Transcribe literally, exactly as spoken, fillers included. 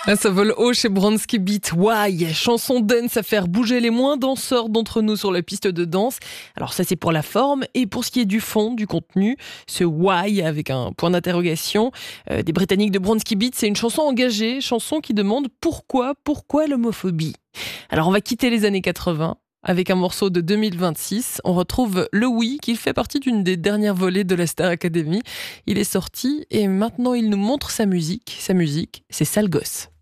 Ah, ça vole haut chez Bronski Beat. Why, chanson dance à faire bouger les moins danseurs d'entre nous sur la piste de danse. Alors ça, c'est pour la forme. Et pour ce qui est du fond, du contenu, ce why avec un point d'interrogation euh, des Britanniques de Bronski Beat, c'est une chanson engagée, chanson qui demande pourquoi, pourquoi l'homophobie. Alors on va quitter les années quatre-vingts. Avec un morceau de deux mille vingt-six, on retrouve Le Oui, qui fait partie d'une des dernières volées de la Star Academy. Il est sorti et maintenant il nous montre sa musique. Sa musique, c'est Sale Gosse.